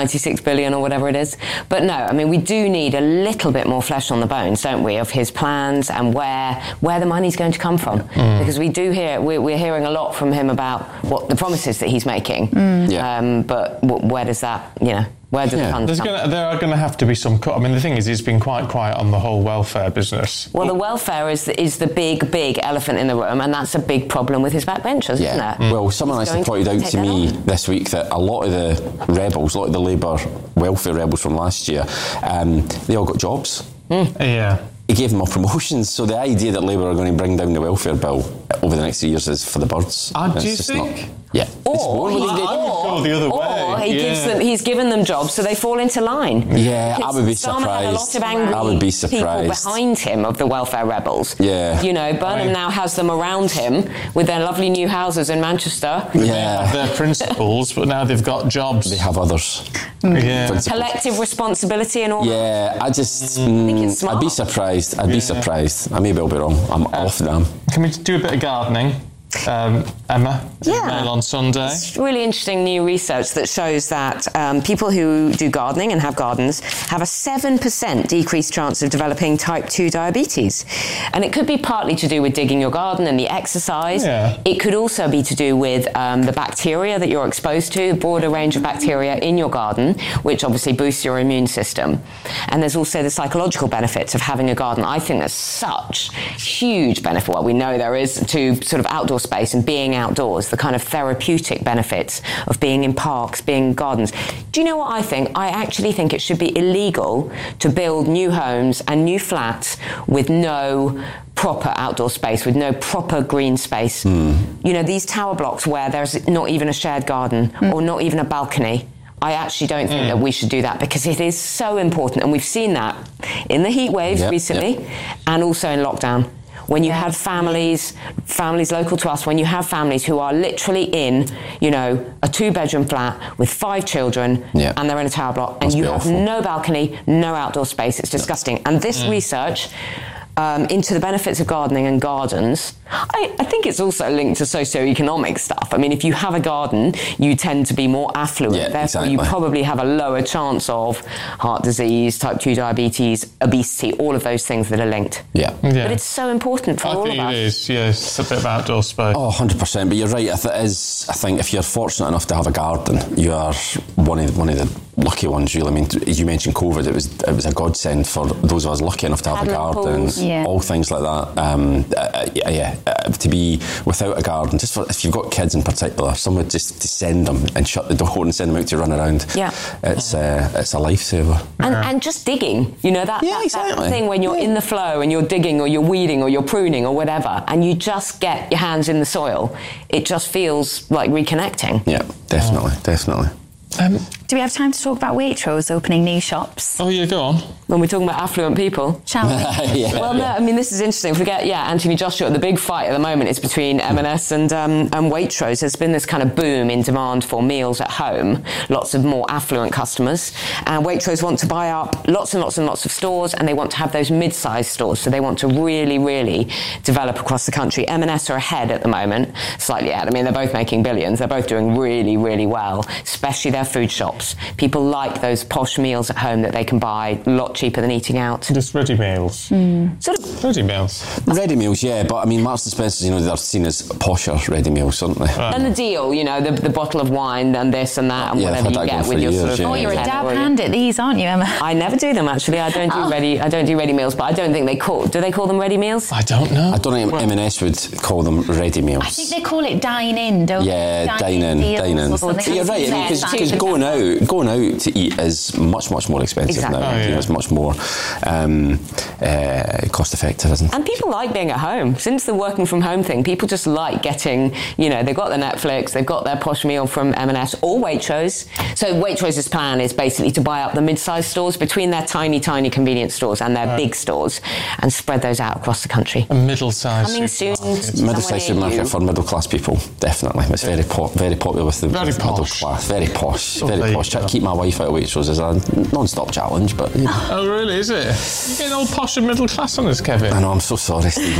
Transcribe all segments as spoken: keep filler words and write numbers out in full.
ninety-six billion or whatever it is. But no, I mean, we do need a little bit more flesh on the bones, don't we, of his plans and where where the money's going to come from. Mm. Because we do hear, we're, we're hearing a lot from him about what the promises that he's making. Mm. Yeah. Um, but w- where does that, you know, where do yeah. the funds come? Gonna, there are going to have to be some cut. I mean, the thing is, he's been quite quiet on the whole welfare business. Well, the welfare is the, is the big, big elephant in the room, and that's a big problem with his backbenchers, yeah. isn't it? Mm. Well, someone he's actually pointed out to me on. this week that a lot of the rebels, a lot of the Labour welfare rebels from last year, um, they all got jobs. Mm. Yeah. He gave them all promotions, so the idea that Labour are going to bring down the welfare bill over the next three years is for the birds. Uh, do you think? Not, yeah. Or, he, I, I would go the other or way. He yeah. gives them, he's given them jobs so they fall into line. Yeah, because I would be Starmer surprised. had a lot of angry I would be surprised. people behind him of the welfare rebels. Yeah. You know, Burnham right. now has them around him with their lovely new houses in Manchester. Yeah. They have their principles, but now they've got jobs. They have others. Mm. Yeah. Principles. Collective responsibility and all Yeah, that. I just... Mm. I think it's smart. I'd be surprised. I'd yeah. be surprised. I may well be wrong. I'm uh, off them. Can we do a bit of gardening? Um, Emma, yeah. Mail on Sunday. It's really interesting new research that shows that um, people who do gardening and have gardens have a seven percent decreased chance of developing type two diabetes. And it could be partly to do with digging your garden and the exercise. Yeah. It could also be to do with um, the bacteria that you're exposed to, a broader range of bacteria in your garden, which obviously boosts your immune system. And there's also the psychological benefits of having a garden. I think there's such huge benefit, well, we know there is, to sort of outdoor space and being outdoors, the kind of therapeutic benefits of being in parks, being in gardens. Do you know what I think? I actually think it should be illegal to build new homes and new flats with no proper outdoor space, with no proper green space. Mm. You know, these tower blocks where there's not even a shared garden mm. or not even a balcony. I actually don't think mm. that we should do that because it is so important, and we've seen that in the heat waves yep, recently yep. and also in lockdown. When you have families, families local to us, when you have families who are literally in, you know, a two-bedroom flat with five children yeah. and they're in a tower block and Must you have awful. no balcony, no outdoor space, it's disgusting. And this mm. research um, into the benefits of gardening and gardens, I, I think it's also linked to socioeconomic stuff. I mean, if you have a garden, you tend to be more affluent. Yeah, Therefore, exactly. you probably have a lower chance of heart disease, type two diabetes, obesity, all of those things that are linked. Yeah. yeah. But it's so important for I all think of us. it is, yes. It's a bit of outdoor space. Oh, one hundred percent. But you're right. I, th- it is, I think if you're fortunate enough to have a garden, you are one of, one of the lucky ones, really. I mean, as you mentioned COVID, it was it was a godsend for those of us lucky enough to have Paddling a garden, pools. and Yeah. all things like that. Um, uh, yeah, yeah. Uh, to be without a garden, just for if you've got kids in particular, someone just to send them and shut the door and send them out to run around. Yeah. It's uh, it's a lifesaver. And, and just digging, you know, that, Yeah, that, exactly. that thing when you're Yeah. in the flow and you're digging or you're weeding or you're pruning or whatever, and you just get your hands in the soil, it just feels like reconnecting. Yeah, definitely, definitely. Um, Do we have time to talk about Waitrose opening new shops? oh, yeah, go on. When we're talking about affluent people. Shall we? yeah. Well, no, I mean, this is interesting. Forget, yeah, Anthony Joshua, the big fight at the moment is between M and S and, um, and Waitrose. There's been this kind of boom in demand for meals at home, lots of more affluent customers. And Waitrose want to buy up lots and lots and lots of stores, and they want to have those mid-sized stores. So they want to really, really develop across the country. M and S are ahead at the moment, slightly ahead. I mean, they're both making billions. They're both doing really, really well, especially their food shops. People like those posh meals at home that they can buy a lot cheaper than eating out. Just ready meals. Mm. Sort of Ready meals. Ready meals, yeah, but I mean, Marks and Spencer's, you know, they're seen as posher ready meals, aren't they? Right. And the deal, you know, the, the bottle of wine and this and that and Yeah, whatever I've you had that get going with for your years, sort of... yeah. Oh, you're a Yeah. dab hand at these, aren't you, Emma? I never do them, actually. I don't do Oh. ready. I don't do ready meals, but I don't think they call... Do they call them ready meals? I don't know. I don't think Well, M and S would call them ready meals. I think they call it dine-in, don't Yeah, they? dine in, deals dine in. or something. You're right, I mean, Yeah, because cheap. going out, going out to eat is much, much more expensive Exactly. now. Oh, You know, yeah. it's much more um, uh, cost effective, isn't it? And people like being at home. Since the working from home thing, people just like getting, you know, they've got their Netflix, they've got their posh meal from M and S or Waitrose. So Waitrose's plan is basically to buy up the mid-sized stores between their tiny, tiny convenience stores and their Right. big stores and spread those out across the country. A middle-sized Coming soon. supermarket. Middle-sized Somewhere near supermarket you. for middle-class people, definitely. It's very po- very popular with the Very with middle posh. class. Very posh, Oh, very there you posh. Try to go. keep my wife out of Waitrose is a non-stop challenge, but you know. Oh, really, is it? You're getting all posh and middle class on us, Kevin. I know, I'm so sorry, Stephen.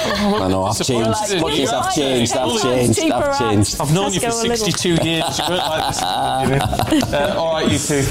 I know, I've changed. Disappointed. What is I've changed, I've changed, I've changed. I've known Let's you for go a little- sixty-two years. You weren't like this. You know? uh, all right, you two.